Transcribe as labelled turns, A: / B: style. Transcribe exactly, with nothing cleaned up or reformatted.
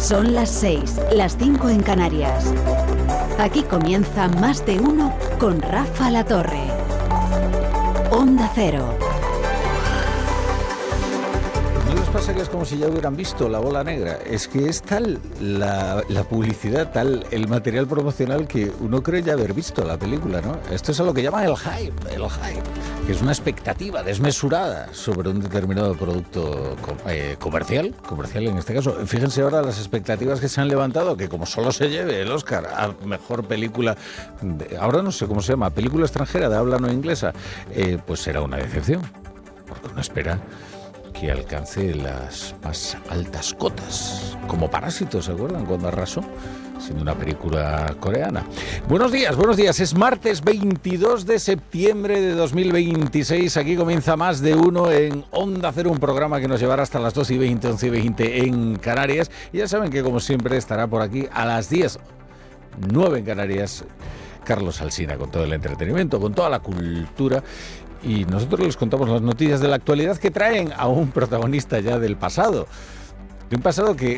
A: Son las seis, las cinco en Canarias. Aquí comienza Más de Uno con Rafa La Torre. Onda Cero.
B: ¿No les pasa que es como si ya hubieran visto La Bola Negra? Es que es tal la, la publicidad, tal el material promocional que uno cree ya haber visto la película, ¿no? Esto es a lo que llaman el hype, el hype, que es una expectativa desmesurada sobre un determinado producto eh, comercial, comercial en este caso. Fíjense ahora las expectativas que se han levantado, que como solo se lleve el Oscar a mejor película, de, ahora no sé cómo se llama, película extranjera de habla no inglesa, eh, pues será una decepción, porque uno espera que alcance las más altas cotas, como Parásitos, ¿se acuerdan? Cuando arrasó, siendo una película coreana. Buenos días, buenos días. Es martes veintidós de septiembre de dos mil veintiséis. Aquí comienza Más de Uno en Onda Cero, un programa que nos llevará hasta las doce y veinte, once y veinte en Canarias. Y ya saben que, como siempre, estará por aquí a las diez, nueve en Canarias, Carlos Alsina, con todo el entretenimiento, con toda la cultura. Y nosotros les contamos las noticias de la actualidad que traen a un protagonista ya del pasado. De un pasado que